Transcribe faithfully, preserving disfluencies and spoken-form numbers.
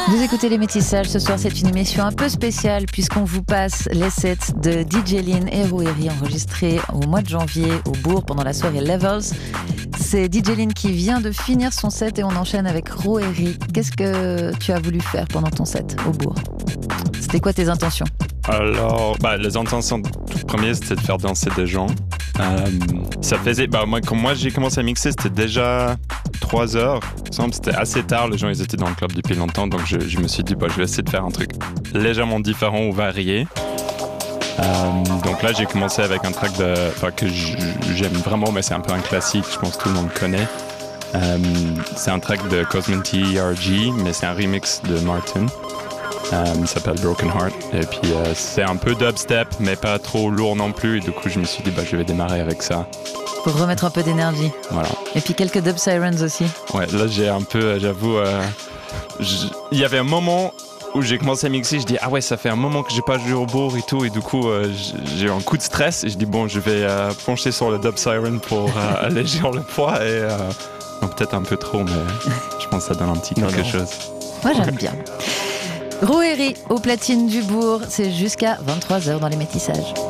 Vous écoutez Les Métissages, ce soir c'est une émission un peu spéciale puisqu'on vous passe les sets de D J Lynn et Rouhéry enregistrés au mois de janvier au Bourg pendant la soirée Levels. C'est D J Lynn qui vient de finir son set et on enchaîne avec Rouhéry. Qu'est-ce que tu as voulu faire pendant ton set au Bourg ? C'était quoi tes intentions ? Alors, bah, les intentions tout premier, c'était de faire danser des gens. Euh, ça faisait, bah, moi, quand moi j'ai commencé à mixer, c'était déjà trois heures. C'était assez tard, les gens ils étaient dans le club depuis longtemps, donc je, je me suis dit, bah, je vais essayer de faire un truc légèrement différent ou varié. Euh, donc là, j'ai commencé avec un track de, enfin, que j'aime vraiment, mais c'est un peu un classique, je pense que tout le monde connaît. Euh, c'est un track de Cosmin T R G, mais c'est un remix de Martin. Euh, il s'appelle Broken Heart et puis euh, c'est un peu dubstep mais pas trop lourd non plus et du coup je me suis dit bah je vais démarrer avec ça pour remettre un peu d'énergie. Voilà. Et puis quelques dub sirens aussi. Ouais, là j'ai un peu, j'avoue, euh, il y avait un moment où j'ai commencé à mixer, je dis ah ouais ça fait un moment que j'ai pas joué au Bourg et tout et du coup euh, j'ai eu un coup de stress et je dis bon je vais euh, pencher sur le dub siren pour euh, alléger le poids et euh, non, peut-être un peu trop mais je pense que ça donne un petit quelque non, non. chose. Moi j'aime bien. Rouhéry au platine du Bourg, c'est jusqu'à vingt-trois heures dans les Métissages.